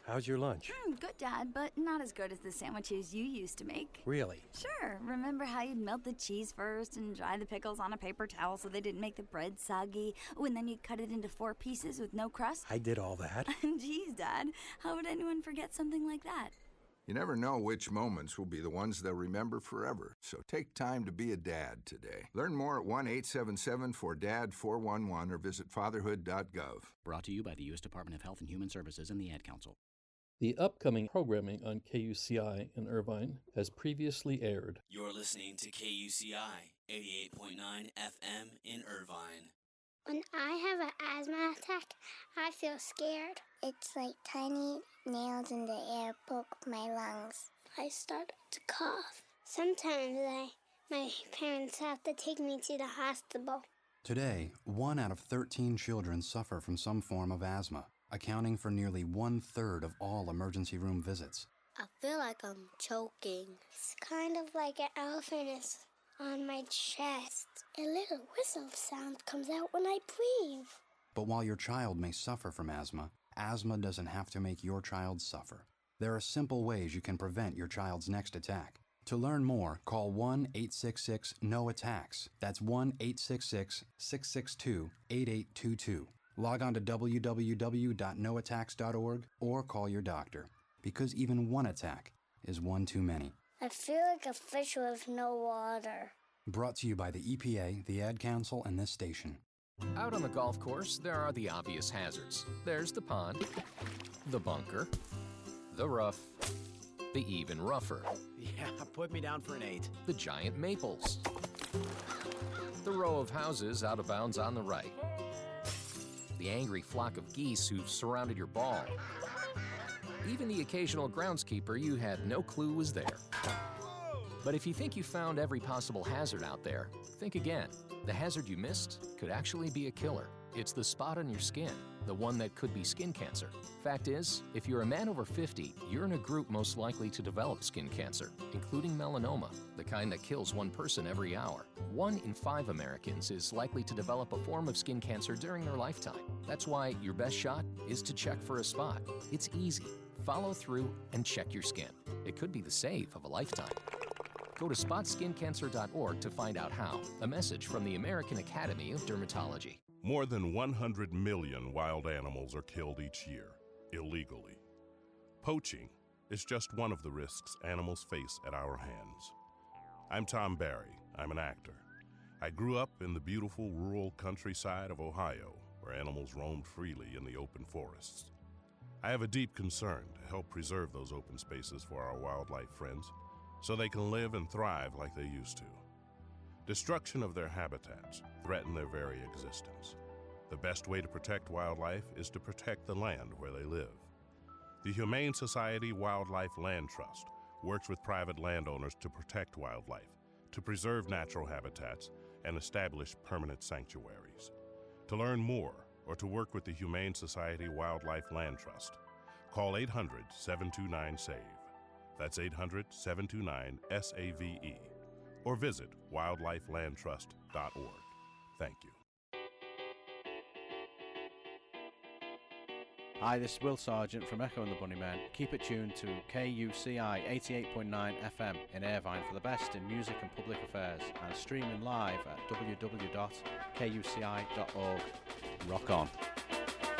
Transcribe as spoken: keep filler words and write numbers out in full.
How's your lunch? Mm, good, Dad, but not as good as the sandwiches you used to make. Really? Sure. Remember how you'd melt the cheese first and dry the pickles on a paper towel so they didn't make the bread soggy? Oh, and then you'd cut it into four pieces with no crust? I did all that. Jeez, Dad. How would anyone forget something like that? You never know which moments will be the ones they'll remember forever, so take time to be a dad today. Learn more at one eight seven seven four D A D four one one or visit fatherhood dot gov. Brought to you by the U S Department of Health and Human Services and the Ad Council. The upcoming programming on K U C I in Irvine has previously aired. You're listening to K U C I eighty-eight point nine F M in Irvine. When I have an asthma attack, I feel scared. It's like tiny nails in the air poke my lungs. I start to cough. Sometimes I, my parents have to take me to the hospital. Today, one out of thirteen children suffer from some form of asthma, accounting for nearly one-third of all emergency room visits. I feel like I'm choking. It's kind of like an elephant is on my chest. A little whistle sound comes out when I breathe. But while your child may suffer from asthma, asthma doesn't have to make your child suffer. There are simple ways you can prevent your child's next attack. To learn more, call one eight six six N O attacks. That's one eight six six, six six two, eight eight two two. Log on to w w w dot no attacks dot org or call your doctor, because even one attack is one too many. I feel like a fish with no water. Brought to you by the E P A, the Ad Council, and this station. Out on the golf course, there are the obvious hazards. There's the pond, the bunker, the rough, the even rougher. Yeah, put me down for an eight. The giant maples. The row of houses out of bounds on the right. The angry flock of geese who've surrounded your ball. Even the occasional groundskeeper you had no clue was there. But if you think you found every possible hazard out there, think again. The hazard you missed could actually be a killer. It's the spot on your skin, the one that could be skin cancer. Fact is, if you're a man over fifty, you're in a group most likely to develop skin cancer, including melanoma, the kind that kills one person every hour. One in five Americans is likely to develop a form of skin cancer during their lifetime. That's why your best shot is to check for a spot. It's easy. Follow through and check your skin. It could be the save of a lifetime. Go to spot skin cancer dot org to find out how. A message from the American Academy of Dermatology. More than one hundred million wild animals are killed each year, illegally. Poaching is just one of the risks animals face at our hands. I'm Tom Barry. I'm an actor. I grew up in the beautiful rural countryside of Ohio, where animals roamed freely in the open forests. I have a deep concern to help preserve those open spaces for our wildlife friends, so they can live and thrive like they used to. Destruction of their habitats threaten their very existence. The best way to protect wildlife is to protect the land where they live. The Humane Society Wildlife Land Trust works with private landowners to protect wildlife, to preserve natural habitats, and establish permanent sanctuaries. To learn more or to work with the Humane Society Wildlife Land Trust, call eight hundred, seven two nine, SAVE. That's eight hundred, seven two nine, S A V E. Or visit wildlife land trust dot org. Thank you. Hi, this is Will Sargent from Echo and the Bunnymen. Keep it tuned to K U C I eighty-eight point nine F M in Irvine for the best in music and public affairs, and streaming live at w w w dot k u c i dot org. Rock on.